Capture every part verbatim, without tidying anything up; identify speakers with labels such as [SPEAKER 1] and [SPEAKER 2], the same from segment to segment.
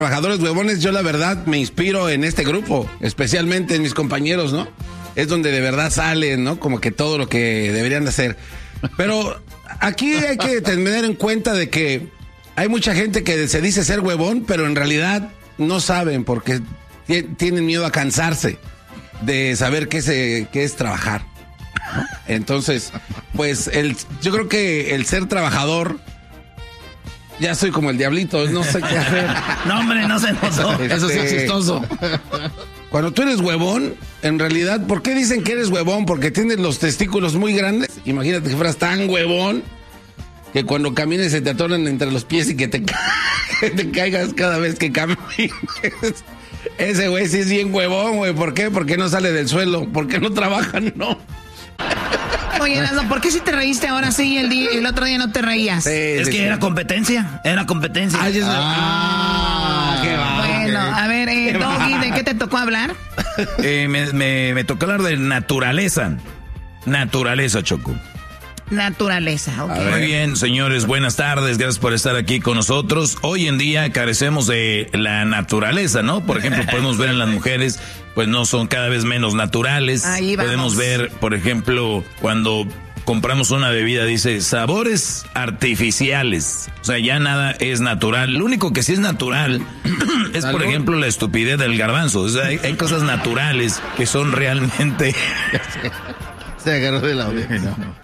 [SPEAKER 1] Trabajadores huevones, yo la verdad me inspiro en este grupo, especialmente en mis compañeros, ¿no? Es donde de verdad salen, ¿no? Como que todo lo que deberían de hacer. Pero aquí hay que tener en cuenta de que hay mucha gente que se dice ser huevón, pero en realidad no saben porque t- tienen miedo a cansarse de saber qué, se, qué es trabajar, ¿no? Entonces, pues el, yo creo que el ser trabajador... Ya soy como el diablito, no sé qué hacer.
[SPEAKER 2] No, hombre, no se notó.
[SPEAKER 1] Este,
[SPEAKER 3] Eso sí es chistoso.
[SPEAKER 1] Cuando tú eres huevón, en realidad, ¿por qué dicen que eres huevón? Porque tienes los testículos muy grandes. Imagínate que fueras tan huevón que cuando camines se te atoran entre los pies y que te, ca- que te caigas cada vez que camines. Ese güey sí es bien huevón, güey. ¿Por qué? Porque no sale del suelo. Porque no trabaja, no.
[SPEAKER 4] Oye, Erasmo, ¿por qué si te reíste ahora sí y el, día, el otro día no te reías?
[SPEAKER 1] Sí,
[SPEAKER 2] Es
[SPEAKER 1] sí,
[SPEAKER 2] que
[SPEAKER 1] sí.
[SPEAKER 2] era competencia, era competencia.
[SPEAKER 1] Ay, es-
[SPEAKER 3] Ah,
[SPEAKER 1] qué va.
[SPEAKER 4] Bueno, a ver, eh,
[SPEAKER 1] Qué
[SPEAKER 4] Doggy,
[SPEAKER 1] va.
[SPEAKER 4] ¿de qué te tocó hablar?
[SPEAKER 2] Eh, me, me, me tocó hablar de naturaleza. Naturaleza, Choco.
[SPEAKER 4] Naturaleza, ok.
[SPEAKER 2] Muy bien, señores, buenas tardes, gracias por estar aquí con nosotros. Hoy en día carecemos de la naturaleza, ¿no? Por ejemplo, podemos ver en las mujeres, pues no son cada vez menos naturales.
[SPEAKER 4] Ahí vamos.
[SPEAKER 2] Podemos ver, por ejemplo, cuando compramos una bebida, dice sabores artificiales. O sea, ya nada es natural. Lo único que sí es natural es, por ejemplo, la estupidez del garbanzo. O sea, hay, hay cosas naturales que son realmente...
[SPEAKER 3] Se agarró de la oreja.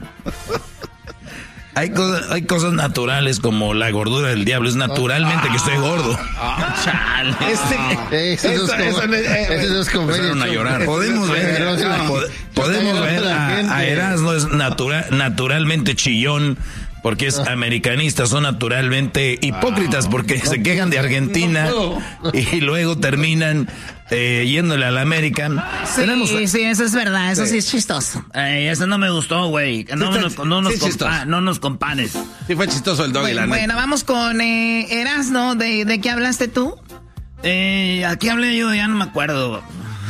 [SPEAKER 2] Hay cosas, hay cosas naturales como la gordura del diablo. Es naturalmente que estoy gordo.
[SPEAKER 1] Este,
[SPEAKER 3] Eso no es
[SPEAKER 1] eso- eso
[SPEAKER 3] como-
[SPEAKER 1] no es- eh,
[SPEAKER 3] eso no es comedia,
[SPEAKER 2] Empezaron a
[SPEAKER 3] Choco.
[SPEAKER 2] llorar. Podemos ver,
[SPEAKER 3] Pero, o sea,
[SPEAKER 2] pod- podemos
[SPEAKER 3] yo
[SPEAKER 2] ver
[SPEAKER 3] tengo otra
[SPEAKER 2] a,
[SPEAKER 3] gente.
[SPEAKER 2] a Erasmo es natura- naturalmente chillón porque es americanista, son naturalmente hipócritas porque se quejan de Argentina y luego terminan eh, yéndole a la América.
[SPEAKER 4] Sí,
[SPEAKER 2] Tenemos-
[SPEAKER 4] sí, eso es verdad, eso sí es chistoso.
[SPEAKER 2] Ay, eso no me gustó, güey. No,
[SPEAKER 1] Sí,
[SPEAKER 2] nos-
[SPEAKER 1] sí,
[SPEAKER 2] no nos
[SPEAKER 1] sí,
[SPEAKER 2] compa-
[SPEAKER 1] chistoso.
[SPEAKER 2] no nos companes.
[SPEAKER 1] Sí fue chistoso el doggy, la
[SPEAKER 4] Bueno,
[SPEAKER 1] neta.
[SPEAKER 4] bueno, vamos con eh, Erasmo, ¿de, ¿de qué hablaste tú?
[SPEAKER 2] Eh, aquí hablé yo, ya no me acuerdo.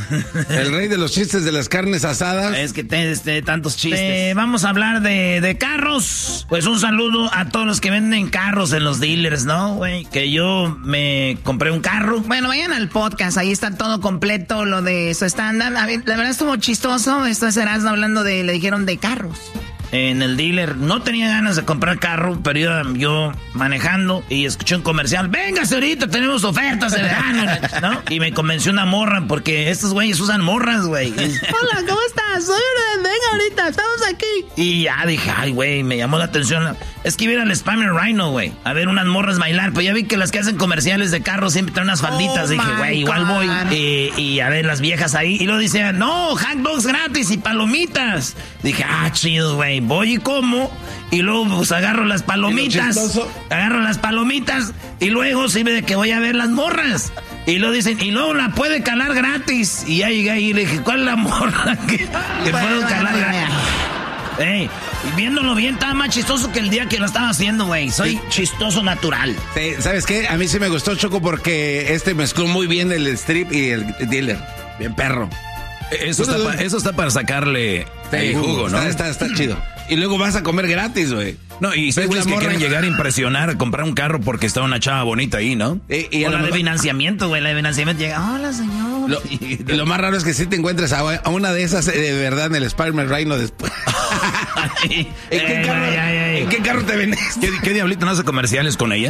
[SPEAKER 1] El rey de los chistes de las carnes asadas.
[SPEAKER 2] Es que te, este, tantos chistes. Eh, vamos a hablar de, de carros. Pues un saludo a todos los que venden carros en los dealers, ¿no, güey? Que yo me compré un carro.
[SPEAKER 4] Bueno, vayan al podcast, ahí está todo completo, lo de su estándar. A ver, la verdad estuvo chistoso, esto es Erasmo hablando de, le dijeron de carros.
[SPEAKER 2] En el dealer. No tenía ganas de comprar carro, pero iba yo manejando y escuché un comercial. Véngase ahorita, tenemos ofertas de verano, ¿no? Y me convenció una morra porque estos güeyes usan morras, güey.
[SPEAKER 4] Hola, ¿cómo estás? Soy una... Venga ahorita, estamos aquí.
[SPEAKER 2] Y ya dije, ay, güey, me llamó la atención. Es que iba a ir al Spammer Rhino, güey, a ver unas morras bailar. Pero ya vi que las que hacen comerciales de carros siempre traen unas falditas.
[SPEAKER 4] Oh,
[SPEAKER 2] dije,
[SPEAKER 4] my
[SPEAKER 2] güey, igual
[SPEAKER 4] God.
[SPEAKER 2] voy. Y, y a ver las viejas ahí. Y luego dice, no, hot dogs gratis y palomitas. Dije, ah, chido, güey. Voy y como. Y luego pues agarro las palomitas.
[SPEAKER 1] ¿Y lo chistoso?
[SPEAKER 2] Agarro las palomitas. Y luego sirve de que voy a ver las morras. Y luego dicen, y luego la puede calar gratis. Y ya llegué ahí y le dije, ¿cuál es la morra que, que
[SPEAKER 4] Bueno,
[SPEAKER 2] puedo calar
[SPEAKER 4] bueno,
[SPEAKER 2] gratis? Ey, y viéndolo bien, estaba más chistoso que el día que lo estaba haciendo, güey. Soy
[SPEAKER 1] Sí.
[SPEAKER 2] chistoso natural.
[SPEAKER 1] Sí, ¿sabes qué? A mí sí me gustó, Choco, porque este mezcló muy bien el strip y el dealer. Bien perro.
[SPEAKER 2] Eso está, pa- eso está para sacarle el jugo, ¿no?
[SPEAKER 1] Está, está, está chido. Y luego vas a comer gratis, güey.
[SPEAKER 2] No, y
[SPEAKER 1] ¿Ves
[SPEAKER 2] si güeyes
[SPEAKER 1] la
[SPEAKER 2] que
[SPEAKER 1] morra?
[SPEAKER 2] quieren llegar a impresionar, a comprar un carro porque está una chava bonita ahí, ¿no?
[SPEAKER 1] Y- y a
[SPEAKER 2] o
[SPEAKER 1] lo
[SPEAKER 2] la de
[SPEAKER 1] mejor-
[SPEAKER 2] financiamiento, güey. La de financiamiento llega, hola, señor.
[SPEAKER 1] Lo, y lo más raro es que sí te encuentres a, a una de esas eh, de verdad en el Spider-Man Rhino después.
[SPEAKER 2] Ay,
[SPEAKER 1] ¿En qué,
[SPEAKER 2] ay,
[SPEAKER 1] carro,
[SPEAKER 2] ay, ay, ay.
[SPEAKER 1] ¿En qué carro te vendes?
[SPEAKER 2] ¿Qué, qué diablito no hace comerciales con ellas?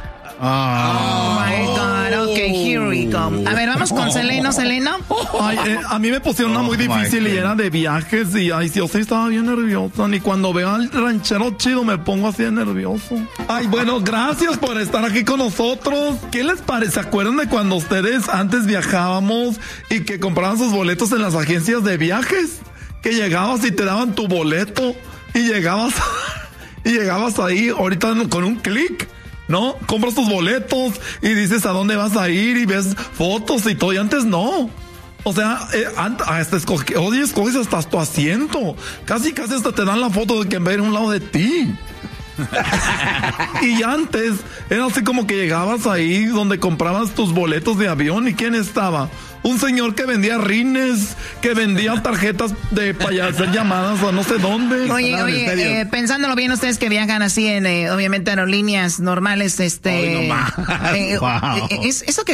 [SPEAKER 4] Oh my God, ok, here we go. A ver, vamos con Seleno, Seleno.
[SPEAKER 5] Ay, eh, a mí me pusieron una muy difícil y era de viajes y ay, yo sí estaba bien nerviosa. Ni cuando veo al ranchero chido me pongo así de nervioso. Ay, bueno, gracias por estar aquí con nosotros. ¿Qué les parece? ¿Se acuerdan de cuando ustedes antes viajábamos y que compraban sus boletos en las agencias de viajes? Que llegabas y te daban tu boleto y llegabas y llegabas ahí ahorita con un clic. ¿No? Compras tus boletos y dices a dónde vas a ir y ves fotos y todo. Y antes no. O sea, eh, antes, hasta escoge, oye, escoges hasta tu asiento. Casi, casi hasta te dan la foto de que ven a un lado de ti. Y antes era así como que llegabas ahí donde comprabas tus boletos de avión. ¿Y quién estaba? Un señor que vendía rines, que vendía tarjetas de para hacer llamadas a no sé dónde.
[SPEAKER 4] Oye, oye, eh, pensándolo bien, ustedes que viajan así en, eh, obviamente, aerolíneas normales, este...
[SPEAKER 3] Ay, no más.
[SPEAKER 4] eh,
[SPEAKER 3] Wow.
[SPEAKER 4] eh, es, eso que